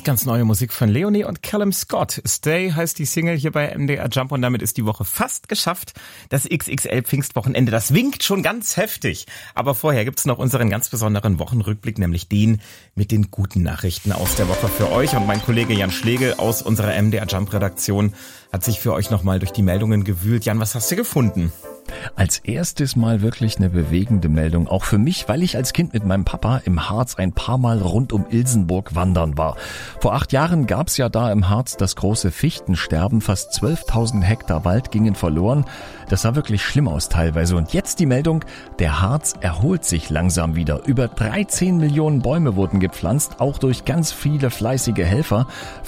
Jetzt ganz neue Musik von Leonie und Callum Scott. Stay heißt die Single hier bei MDR Jump und damit ist die Woche fast geschafft. Das XXL Pfingstwochenende, das winkt schon ganz heftig. Aber vorher gibt's noch unseren ganz besonderen Wochenrückblick, nämlich den mit den guten Nachrichten aus der Woche für euch. Und mein Kollege Jan Schlegel aus unserer MDR Jump Redaktion hat sich für euch nochmal durch die Meldungen gewühlt. Jan, was hast du gefunden? Als erstes Mal wirklich eine bewegende Meldung, auch für mich, weil ich als Kind mit meinem Papa im Harz ein paar Mal rund um Ilsenburg wandern war. Vor 8 Jahren gab's ja da im Harz das große Fichtensterben, fast 12.000 Hektar Wald gingen verloren. Das sah wirklich schlimm aus teilweise. Und jetzt die Meldung, der Harz erholt sich langsam wieder. Über 13 Millionen Bäume wurden gepflanzt, auch durch ganz viele fleißige Helfer.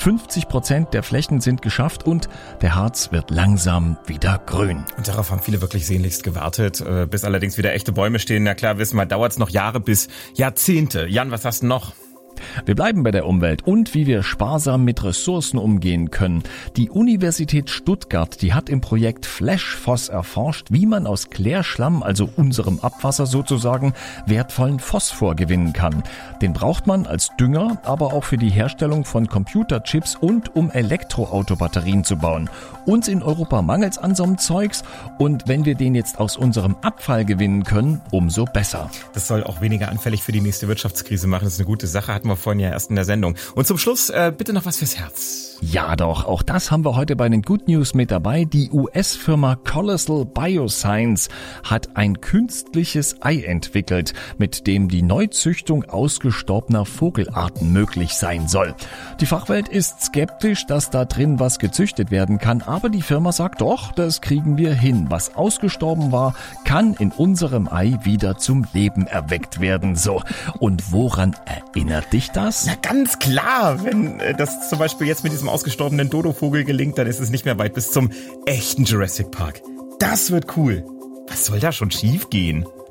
50% der Flächen sind geschafft und der Harz wird langsam wieder grün. Und darauf haben viele wirklich sehnlichst gewartet, bis allerdings wieder echte Bäume stehen. Na klar, wissen wir, dauert's noch Jahre bis Jahrzehnte. Jan, was hast du noch? Wir bleiben bei der Umwelt und wie wir sparsam mit Ressourcen umgehen können. Die Universität Stuttgart, die hat im Projekt FlashFoss erforscht, wie man aus Klärschlamm, also unserem Abwasser sozusagen, wertvollen Phosphor gewinnen kann. Den braucht man als Dünger, aber auch für die Herstellung von Computerchips und um Elektroautobatterien zu bauen. Uns in Europa mangelt's an so einem Zeugs und wenn wir den jetzt aus unserem Abfall gewinnen können, umso besser. Das soll auch weniger anfällig für die nächste Wirtschaftskrise machen. Das ist eine gute Sache, hatten wir vorhin ja erst in der Sendung. Und zum Schluss bitte noch was fürs Herz. Ja doch, auch das haben wir heute bei den Good News mit dabei. Die US-Firma Colossal Bioscience hat ein künstliches Ei entwickelt, mit dem die Neuzüchtung ausgestorbener Vogelarten möglich sein soll. Die Fachwelt ist skeptisch, dass da drin was gezüchtet werden kann, aber die Firma sagt doch, das kriegen wir hin. Was ausgestorben war, kann in unserem Ei wieder zum Leben erweckt werden. So, und woran erinnert dich das? Na ganz klar, wenn das zum Beispiel jetzt mit diesem ausgestorbenen Dodo-Vogel gelingt, dann ist es nicht mehr weit bis zum echten Jurassic Park. Das wird cool. Was soll da schon schief gehen?